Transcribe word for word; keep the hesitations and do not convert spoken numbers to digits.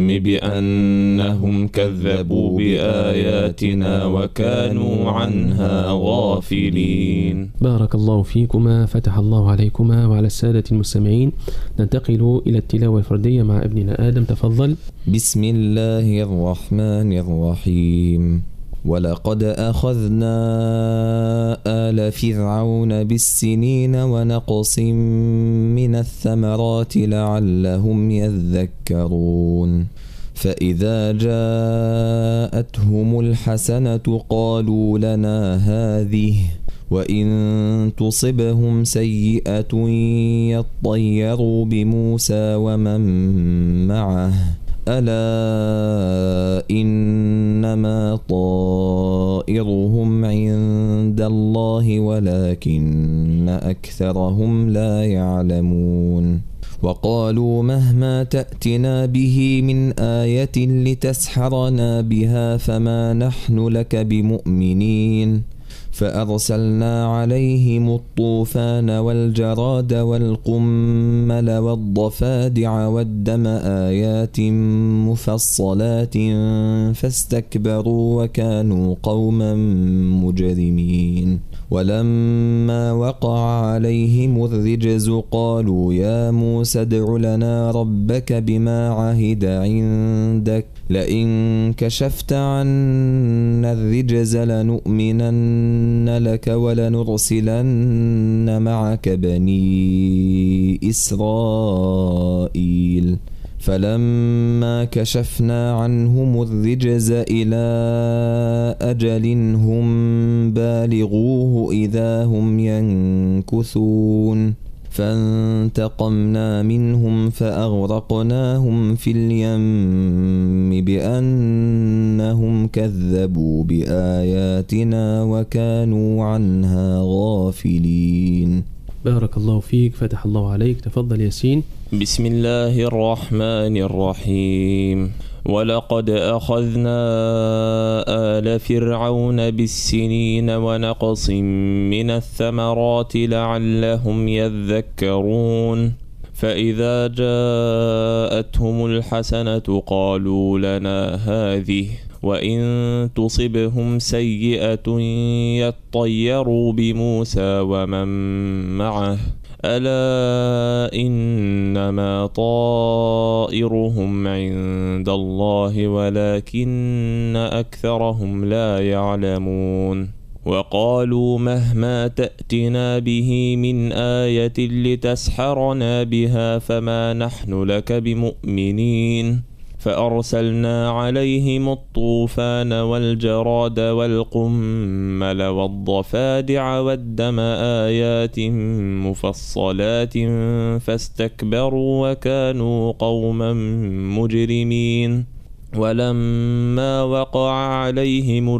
بأنهم كذبوا بآياتنا وكانوا عنها غافلين. بارك الله فيكما، فتح الله عليكما وعلى السادة المستمعين. ننتقل إلى التلاوة الفردية مع ابننا آدم، تفضل. بسم الله الرحمن الرحيم. ولقد أخذنا آل فرعون بالسنين ونقص من الثمرات لعلهم يذكرون. فإذا جاءتهم الحسنة قالوا لنا هذه، وإن تصبهم سيئة يطيروا بموسى ومن معه، ألا إنما طائرهم عند الله ولكن أكثرهم لا يعلمون. وقالوا مهما تأتنا به من آية لتسحرنا بها فما نحن لك بمؤمنين. فأرسلنا عليهم الطوفان والجراد والقمل والضفادع والدم آيات مفصلات فاستكبروا وكانوا قوما مجرمين. ولما وقع عليهم الرجز قالوا يا موسى ادع لنا ربك بما عهد عندك لئن كشفت عنا الرجز لنؤمنن لك ولنرسلن معك بني إسرائيل. فلما كشفنا عنهم الرجز إلى أجل هم بالغوه إذا هم ينكثون. فانتقمنا منهم فأغرقناهم في اليم بأنهم كذبوا بآياتنا وكانوا عنها غافلين. بارك الله فيك، فتح الله عليك، تفضل ياسين. بسم الله الرحمن الرحيم. ولقد أخذنا آل فرعون بالسنين ونقص من الثمرات لعلهم يذكرون. فإذا جاءتهم الحسنة قالوا لنا هذه، وإن تصبهم سيئة يطيروا بموسى ومن معه، ألا إنما طائرهم عند الله ولكن أكثرهم لا يعلمون. وقالوا مهما تأتنا به من آية لتسحرنا بها فما نحن لك بمؤمنين. فأرسلنا عليهم الطوفان والجراد والقمل والضفادع والدم آيات مفصلات فاستكبروا وكانوا قوما مجرمين. ولما وقع عليهم